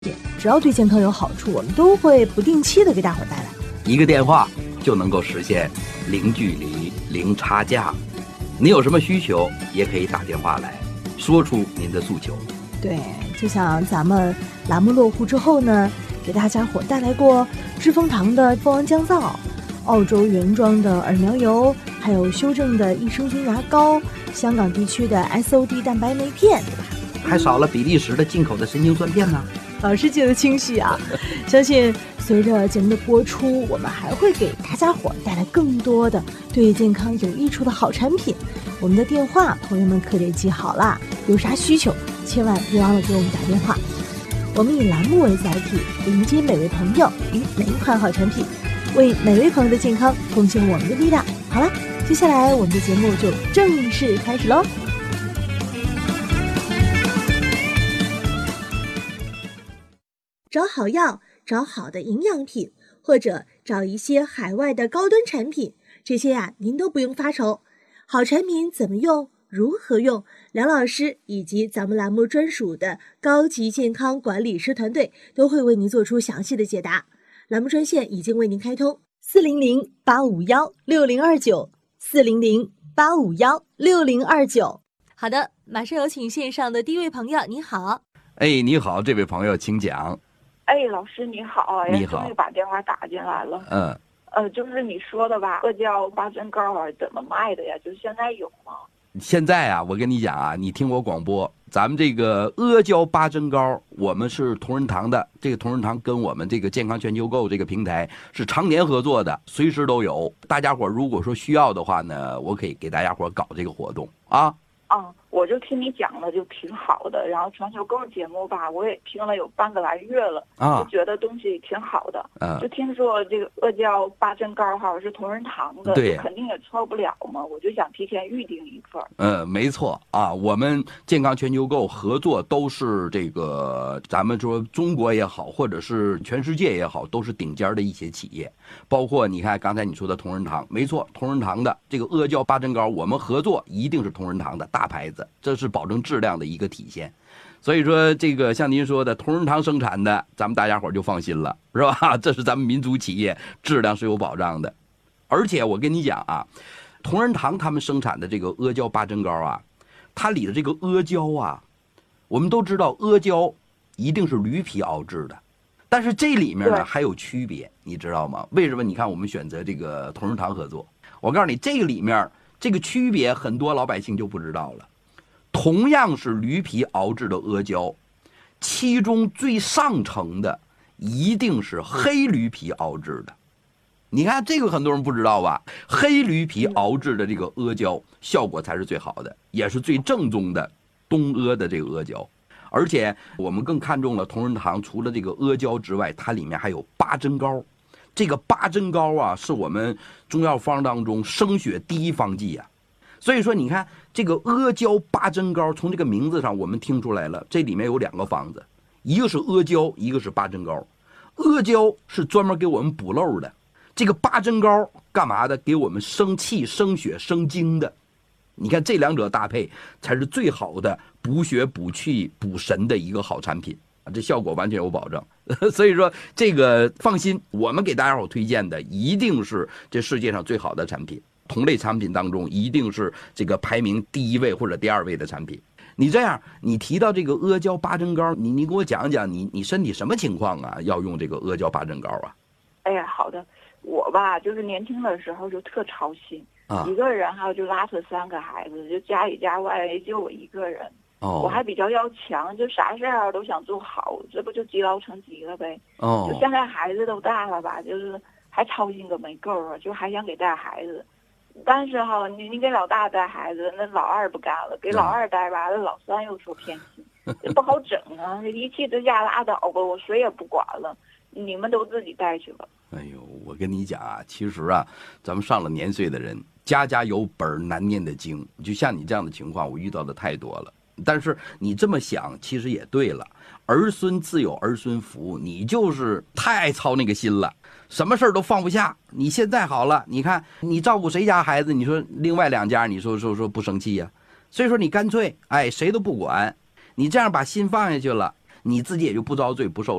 只要对健康有好处，我们都会不定期的给大伙带来。 一个电话就能够实现零距离、零差价。你有什么需求，也可以打电话来，说出您的诉求。 对，就像咱们栏目落户之后呢，给大家伙带来过知蜂堂的蜂王降噪、澳洲原装的耳苗油，还有修正的益生菌牙膏，香港地区的 SOD 蛋白酶片，对吧？ 还少了比利时的进口的神经酸片呢。 老师记得清晰啊！相信随着节目的播出，我们还会给大家伙带来更多的对健康有益处的好产品。我们的电话，朋友们可得记好啦，有啥需求，千万别忘了给我们打电话。我们以栏目为载体，迎接每位朋友与每一款好产品，为每位朋友的健康贡献我们的力量。好了，接下来我们的节目就正式开始喽。找好药，找好的营养品，或者找一些海外的高端产品，这些您都不用发愁。好产品怎么用，如何用，梁老师以及咱们栏目专属的高级健康管理师团队都会为您做出详细的解答。栏目专线已经为您开通，400-851-6029，400-851-6029。好的，马上有请线上的第一位朋友，你好。 哎，你好，这位朋友请讲。 哎，老师你好， 你好， 终于把电话打进来了。就是你说的吧，阿胶八珍膏怎么卖的呀？就是现在有吗？ 现在啊，我跟你讲啊，你听我广播，咱们这个阿胶八珍膏，我们是同仁堂的，这个同仁堂跟我们这个健康全球购这个平台是常年合作的，随时都有。大家伙如果说需要的话呢，我可以给大家伙搞这个活动啊。 我就听你讲的就挺好的，然后全球购节目吧，我也听了有半个来月了，就觉得东西挺好的。就听说这个阿胶八珍膏是同仁堂的， 对， 肯定也错不了嘛，我就想提前预定一份。 没错啊，我们健康全球购合作都是这个，咱们说中国也好，或者是全世界也好，都是顶尖的一些企业，包括你看刚才你说的同仁堂，没错，同仁堂的这个阿胶八珍膏，我们合作一定是同仁堂的大牌子。这是保证质量的一个体现，所以说这个像您说的同仁堂生产的，咱们大家伙就放心了，是吧？这是咱们民族企业，质量是有保障的。而且我跟你讲啊，同仁堂他们生产的这个阿胶八珍膏啊，它里的这个阿胶啊，我们都知道阿胶一定是驴皮熬制的，但是这里面呢还有区别，你知道吗？为什么？你看我们选择这个同仁堂合作，我告诉你，这个里面这个区别很多老百姓就不知道了。同样是驴皮熬制的阿胶，其中最上乘的一定是黑驴皮熬制的。你看这个很多人不知道吧？黑驴皮熬制的这个阿胶效果才是最好的，也是最正宗的东阿的这个阿胶。而且我们更看重了同仁堂除了这个阿胶之外，它里面还有八珍膏。这个八珍膏啊，是我们中药方当中生血第一方剂啊。所以说你看这个阿胶八珍膏，从这个名字上我们听出来了，这里面有两个方子，一个是阿胶，一个是八珍膏。阿胶是专门给我们补漏的，这个八珍膏干嘛的？给我们生气生血生精的。你看这两者搭配才是最好的补血补气补神的一个好产品，这效果完全有保证。所以说这个放心，我们给大家伙推荐的一定是这世界上最好的产品，同类产品当中一定是这个排名第一位或者第二位的产品。你这样，你提到这个阿胶八珍膏，你给我讲讲你身体什么情况啊？要用这个阿胶八珍膏啊？ 哎呀，好的，我吧就是年轻的时候就特操心，一个人就拉扯3个孩子，就家里家外就我一个人。我还比较要强，就啥事儿都想做好，这不就积劳成疾了呗。就现在孩子都大了吧，就是还操心个没够啊，就还想给带孩子。但是你给老大带孩子，那老二不干了；给老二带吧，那老三又说偏心，这不好整啊！一气之下拉倒吧，我谁也不管了，你们都自己带去吧。 哎呦，我跟你讲啊，其实啊，咱们上了年岁的人，家家有本难念的经。就像你这样的情况，我遇到的太多了。但是你这么想，其实也对了。儿孙自有儿孙福，你就是太操那个心了，什么事儿都放不下。你现在好了，你看你照顾谁家孩子，你说另外2家，你说不生气呀？所以说你干脆谁都不管，你这样把心放下去了， 你自己也就不遭罪不受